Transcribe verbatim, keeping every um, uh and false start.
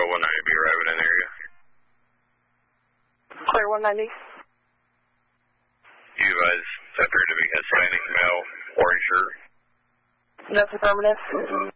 Control one ninety, be arriving in the area. Clear one ninety. You guys appear to be Hispanic, male, orange shirt. That's affirmative.